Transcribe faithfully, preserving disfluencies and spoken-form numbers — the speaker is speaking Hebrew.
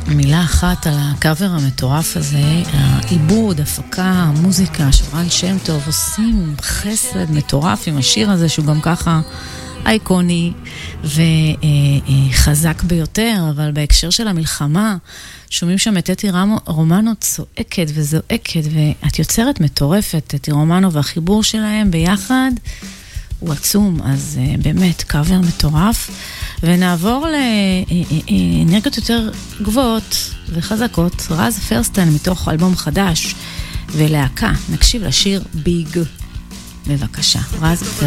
מילה אחת על הקאבר המטורף הזה, העיבוד, הפקה, המוזיקה של רן שם טוב עושים חסד מטורף עם השיר הזה שהוא גם ככה אייקוני וחזק ביותר, אבל בהקשר של המלחמה שומעים שם את אתי רומנו צועקת וזועקת, ואת יוצרת מטורפת, אתי רומנו והחיבור שלהם ביחד הוא עצום, אז באמת קאבר מטורף. ונעבור לאנרגיות יותר גבוהות וחזקות, רז פרסטן מתוך אלבום חדש ולהקה, נקשיב לשיר ביג. בבקשה, רז פרסטן.